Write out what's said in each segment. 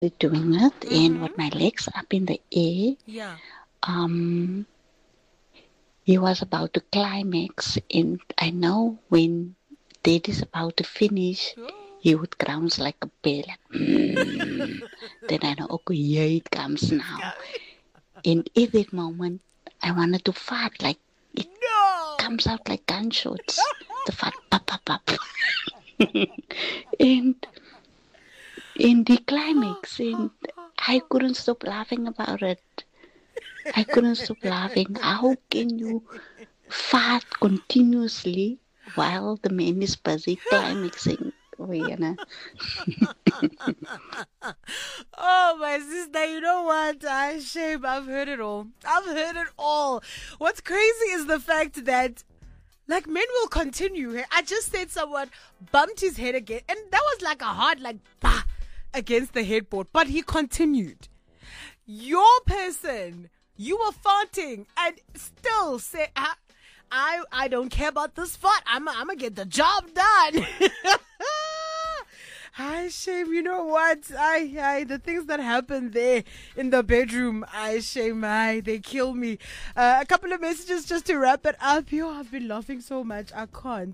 doing it, and with my legs up in the air. Yeah. Um, he was about to climax, and I know when Dad is about to finish, he would grounds like a bear, like, Then I know, okay, here it comes now. And at that moment, I wanted to fart, like it comes out like gunshots. The fart, pop, pop, pop. and in the climax, and I couldn't stop laughing about it. I couldn't stop laughing. How can you fart continuously while the man is busy climaxing? Oh, my sister, you know what? Shame. I've heard it all. I've heard it all. What's crazy is the fact that, like, men will continue. I just said someone bumped his head again, and that was like a hard, like, bah, against the headboard. But he continued. Your person, you were farting, and still say, I don't care about this fart. I'm gonna get the job done. Hi, shame. You know what? The things that happen there in the bedroom, shame. They kill me. A couple of messages just to wrap it up. Yo, I've been laughing so much. I can't.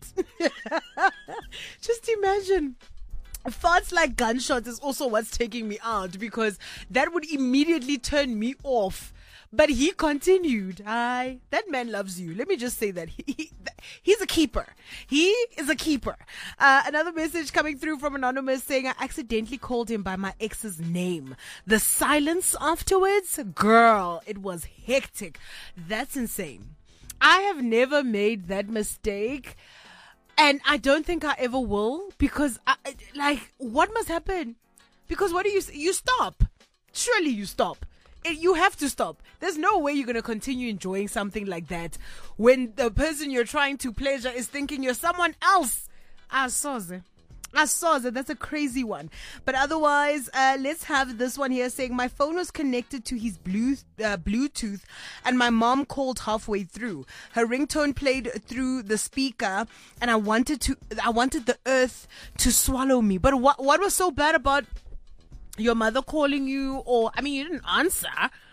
Just imagine. Farts like gunshots is also what's taking me out, because that would immediately turn me off. But he continued. That man loves you. Let me just say that. He's a keeper. He is a keeper. Another message coming through from Anonymous saying, I accidentally called him by my ex's name. The silence afterwards, girl, it was hectic. That's insane. I have never made that mistake. And I don't think I ever will, because, what must happen? Because what do you stop? Surely you stop. You have to stop. There's no way you're going to continue enjoying something like that when the person you're trying to pleasure is thinking you're someone else. I saw that. That's a crazy one. But otherwise, let's have this one here saying, my phone was connected to his Bluetooth and my mom called halfway through. Her ringtone played through the speaker and I wanted the earth to swallow me. But what was so bad about your mother calling you? Or, you didn't answer.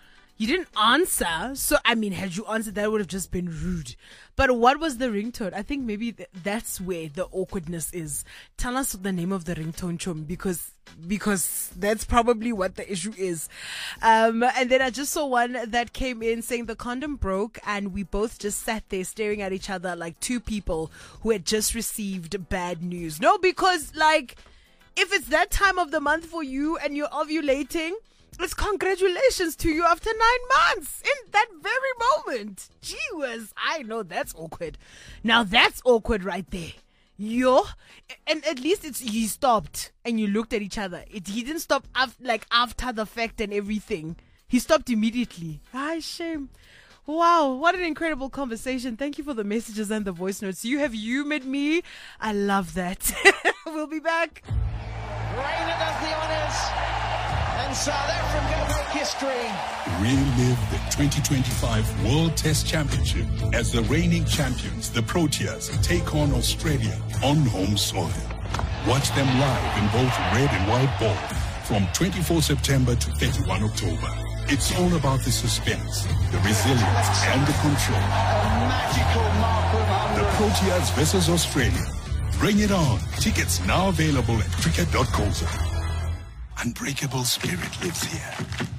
So, had you answered, that would have just been rude. But what was the ringtone? I think maybe that's where the awkwardness is. Tell us the name of the ringtone, Chum, because that's probably what the issue is. And then I just saw one that came in saying the condom broke and we both just sat there staring at each other like two people who had just received bad news. No, because if it's that time of the month for you and you're ovulating, it's congratulations to you after 9 months in that very moment. Gee whiz, I know that's awkward. Now that's awkward right there. And at least he stopped and you looked at each other. He didn't stop after the fact and everything. He stopped immediately. Shame. Wow, what an incredible conversation. Thank you for the messages and the voice notes. You have humored me. I love that. We'll be back. Rainer does the honors, and South Africa make history. Relive the 2025 World Test Championship as the reigning champions, the Proteas, take on Australia on home soil. Watch them live in both red and white ball from 24 September to 31 October. It's all about the suspense, the resilience, and the control. A magical mark of 100. The Proteas versus Australia. Bring it on. Tickets now available at cricket.co.za. Unbreakable spirit lives here.